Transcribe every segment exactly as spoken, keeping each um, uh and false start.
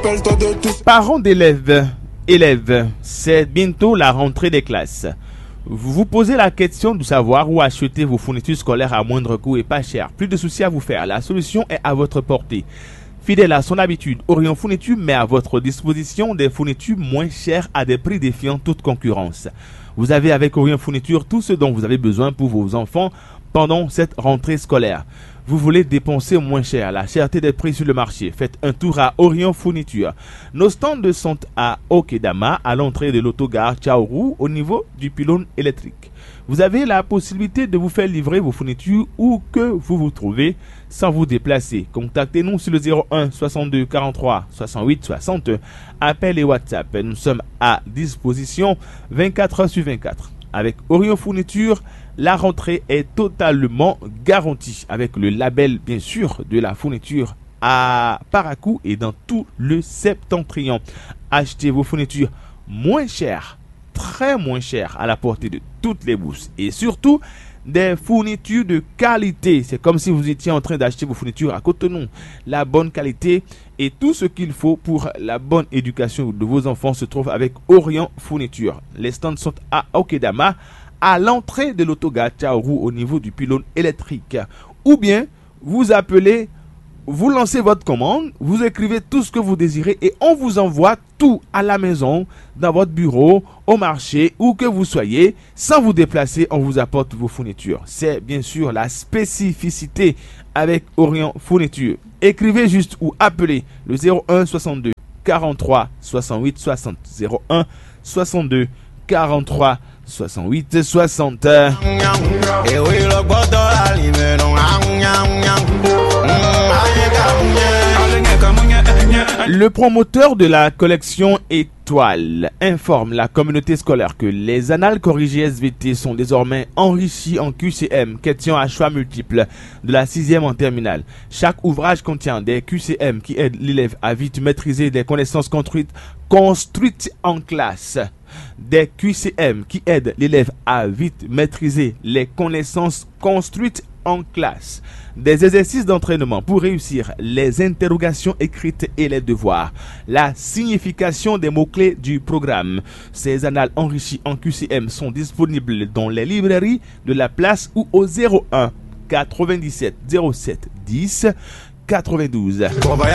rappelle-toi de tout. Parents d'élèves, élèves, c'est bientôt la rentrée des classes. Vous vous posez la question de savoir où acheter vos fournitures scolaires à moindre coût et pas cher. Plus de soucis à vous faire, la solution est à votre portée. Fidèle à son habitude, Orion Fourniture met à votre disposition des fournitures moins chères à des prix défiant toute concurrence. Vous avez avec Orion Fourniture tout ce dont vous avez besoin pour vos enfants pendant cette rentrée scolaire. Vous voulez dépenser moins cher, la cherté des prix sur le marché. Faites un tour à Orion Fourniture. Nos stands sont à Okedama, à l'entrée de l'autogare Tchaourou, au niveau du pylône électrique. Vous avez la possibilité de vous faire livrer vos fournitures où que vous vous trouvez sans vous déplacer. Contactez-nous sur le zéro un soixante-deux quarante-trois soixante-huit soixante. Appel et WhatsApp. Nous sommes à disposition vingt-quatre heures sur vingt-quatre. Avec Orion Fourniture, la rentrée est totalement garantie avec le label, bien sûr, de la fourniture à Parakou et dans tout le septentrion. Achetez vos fournitures moins chères, très moins chères, à la portée de toutes les bourses et surtout des fournitures de qualité. C'est comme si vous étiez en train d'acheter vos fournitures à Cotonou. La bonne qualité et tout ce qu'il faut pour la bonne éducation de vos enfants se trouve avec Orion Fourniture. Les stands sont à Okedama, à l'entrée de l'autogare Tchaourou au niveau du pylône électrique. Ou bien, vous appelez, vous lancez votre commande, vous écrivez tout ce que vous désirez et on vous envoie tout à la maison, dans votre bureau, au marché, où que vous soyez. Sans vous déplacer, on vous apporte vos fournitures. C'est bien sûr la spécificité avec Orion Fourniture. Écrivez juste ou appelez le zéro un soixante-deux quarante-trois soixante-huit soixante. zéro un soixante-deux quarante-trois soixante-huit soixante. Le promoteur de la collection Étoile informe la communauté scolaire que les annales corrigées S V T sont désormais enrichies en Q C M, questions à choix multiples, de la sixième en terminale. Chaque ouvrage contient des Q C M qui aident l'élève à vite maîtriser des connaissances construites, construites en classe. Des Q C M qui aident l'élève à vite maîtriser les connaissances construites en classe. Des exercices d'entraînement pour réussir les interrogations écrites et les devoirs. La signification des mots-clés du programme. Ces annales enrichies en Q C M sont disponibles dans les librairies de la place ou au zéro un quatre-vingt-dix-sept zéro sept dix quatre-vingt-douze.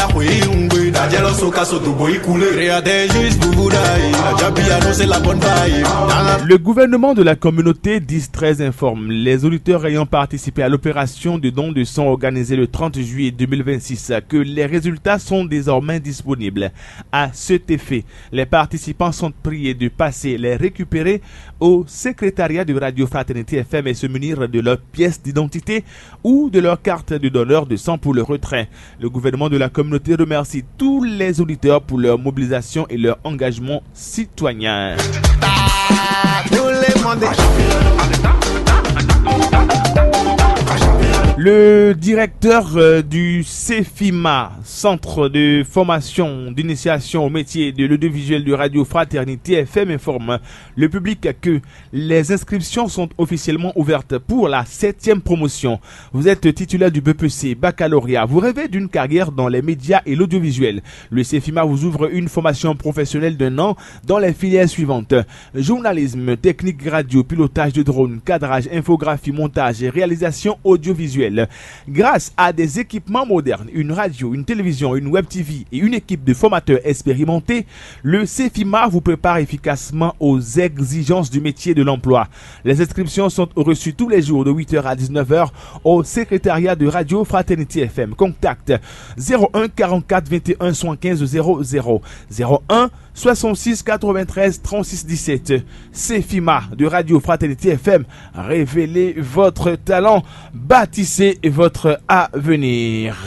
Le gouvernement de la communauté dix treize informe les auditeurs ayant participé à l'opération de don de sang organisée le trente juillet deux mille vingt-six que les résultats sont désormais disponibles. À cet effet, les participants sont priés de passer les récupérer au secrétariat de Radio Fraternité F M et se munir de leur pièce d'identité ou de leur carte de donneur de sang pour le retrait. Le gouvernement de la communauté remercie tous les auditeurs pour leur mobilisation et leur engagement citoyen. Le directeur euh, du CEFIMA, Centre de formation d'initiation au métier de l'audiovisuel de Radio Fraternité F M, informe le public que les inscriptions sont officiellement ouvertes pour la septième promotion. Vous êtes titulaire du B P C, baccalauréat, vous rêvez d'une carrière dans les médias et l'audiovisuel. Le CEFIMA vous ouvre une formation professionnelle d'un an dans les filières suivantes: journalisme, technique radio, pilotage de drone, cadrage, infographie, montage et réalisation audiovisuelle. Grâce à des équipements modernes, une radio, une télévision, une web T V et une équipe de formateurs expérimentés, le CEFIMA vous prépare efficacement aux exigences du métier de l'emploi. Les inscriptions sont reçues tous les jours de huit heures à dix-neuf heures au secrétariat de Radio Fraternité F M. Contact zéro un quarante-quatre vingt et un soixante-quinze zéro zéro zéro un soixante-six quatre-vingt-treize trente-six dix-sept. CEFIMA de Radio Fraternité F M, révélez votre talent, bâtissez votre avenir.